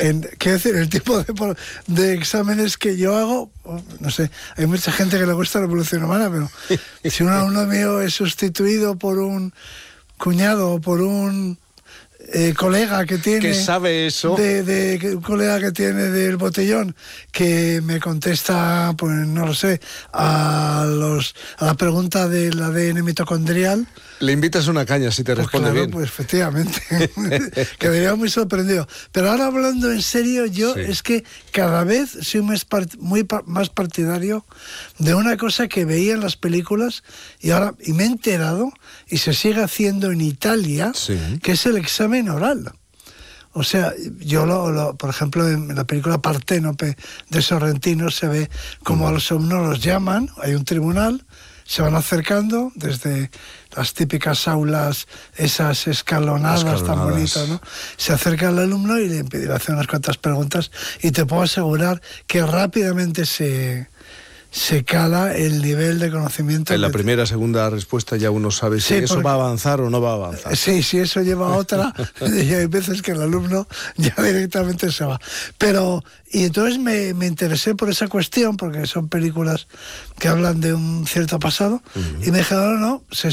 quiero decir, el tipo de exámenes que yo hago, no sé, hay mucha gente que le gusta la evolución humana, pero si un alumno mío es sustituido por un cuñado o por un colega que tiene... ¿Qué sabe eso? Un colega que tiene del botellón, que me contesta, pues no lo sé, a la pregunta del ADN mitocondrial. Le invitas una caña si te responde claro, bien. pues efectivamente, quedaría muy sorprendido. Pero ahora hablando en serio, yo es que cada vez soy muy más partidario de una cosa que veía en las películas y me he enterado y se sigue haciendo en Italia, que es el examen oral. O sea, yo por ejemplo, en la película Parténope de Sorrentino se ve como a los alumnos los llaman, hay un tribunal, se van acercando desde las típicas aulas, esas escalonadas tan bonitas, ¿no? Se acerca al alumno y le hace unas cuantas preguntas y te puedo asegurar que rápidamente se cala el nivel de conocimiento. En la primera, segunda respuesta ya uno sabe si eso va a avanzar o no va a avanzar. Sí, si eso lleva a otra, y hay veces que el alumno ya directamente se va. Y entonces me interesé por esa cuestión, porque son películas que hablan de un cierto pasado, y me dije, no, se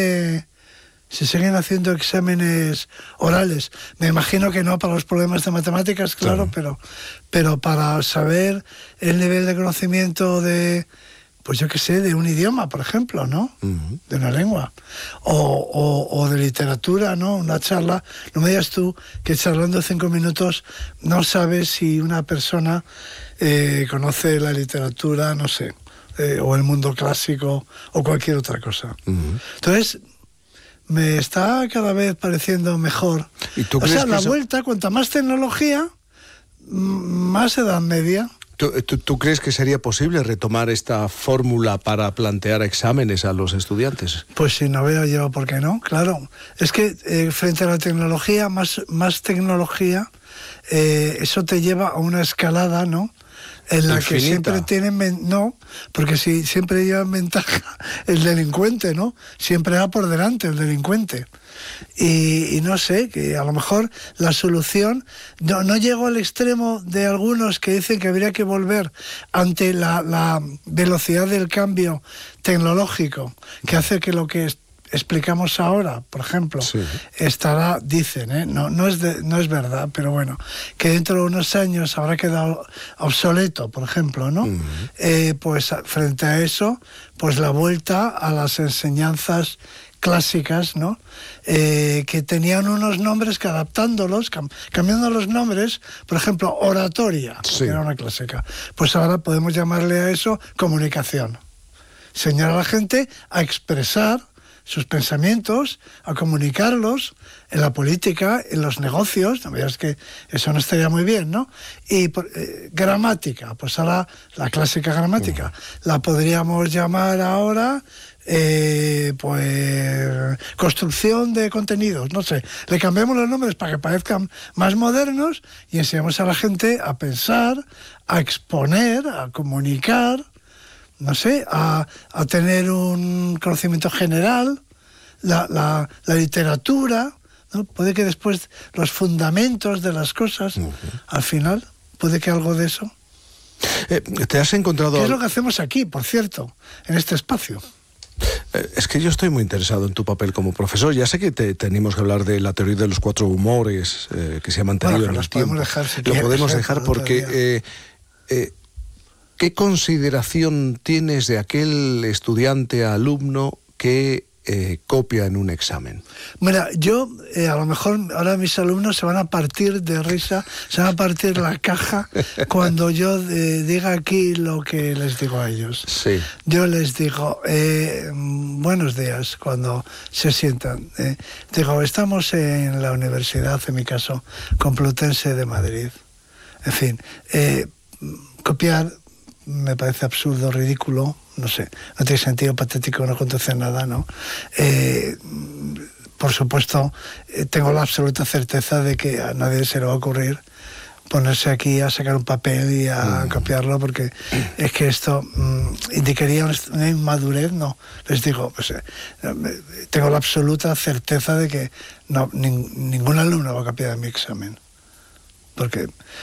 siguen haciendo exámenes orales. Me imagino que no para los problemas de matemáticas, claro. Pero para saber el nivel de conocimiento de, pues yo qué sé, de un idioma, por ejemplo, ¿no? De una lengua. O de literatura, ¿no? Una charla. No me digas tú que charlando 5 minutos no sabes si una persona conoce la literatura, no sé, o el mundo clásico, o cualquier otra cosa. Entonces, me está cada vez pareciendo mejor. ¿Y tú crees que vuelta, cuanta más tecnología, más edad media. ¿Tú crees que sería posible retomar esta fórmula para plantear exámenes a los estudiantes? Pues si no veo yo por qué no, claro. Es que frente a la tecnología, más tecnología, eso te lleva a una escalada, ¿no? En la que siempre tienen... No, porque si siempre llevan ventaja el delincuente, ¿no? Siempre va por delante el delincuente. Y no sé, que a lo mejor la solución... No llego al extremo de algunos que dicen que habría que volver ante la velocidad del cambio tecnológico, que hace que lo que explicamos ahora, por ejemplo, estará, dicen, no es verdad, pero bueno, que dentro de unos años habrá quedado obsoleto, por ejemplo, ¿no? Pues frente a eso, pues la vuelta a las enseñanzas clásicas, ¿no? Que tenían unos nombres que adaptándolos, cambiando los nombres, por ejemplo, oratoria, que era una clásica, pues ahora podemos llamarle a eso comunicación. Enseñar a la gente a expresar sus pensamientos, a comunicarlos en la política, en los negocios. No me digas que eso no estaría muy bien, ¿no? Y gramática, pues ahora la clásica gramática, la podríamos llamar ahora pues construcción de contenidos, no sé, le cambiamos los nombres para que parezcan más modernos y enseñamos a la gente a pensar, a exponer, a comunicar, no sé, a tener un conocimiento general, la literatura, ¿no? Puede que después los fundamentos de las cosas, al final, puede que algo de eso. ¿Te has encontrado...? ¿Qué es lo que hacemos aquí, por cierto, en este espacio? Es que yo estoy muy interesado en tu papel como profesor. Ya sé que tenemos que hablar de la teoría de los 4 humores que se ha mantenido en el tiempo. Lo podemos dejar porque... ¿Qué consideración tienes de aquel estudiante, alumno que copia en un examen? Mira, yo a lo mejor ahora mis alumnos se van a partir de risa, se van a partir la caja cuando yo diga aquí lo que les digo a ellos. Sí. Yo les digo, buenos días, cuando se sientan. Digo, estamos en la universidad, en mi caso, Complutense de Madrid. En fin, copiar me parece absurdo, ridículo, no sé, no tiene sentido, patético, no conduce nada, ¿no? Por supuesto, tengo la absoluta certeza de que a nadie se le va a ocurrir ponerse aquí a sacar un papel y a copiarlo, porque es que esto indicaría una inmadurez, no. Les digo, pues, tengo la absoluta certeza de que ningún alumno va a copiar mi examen, porque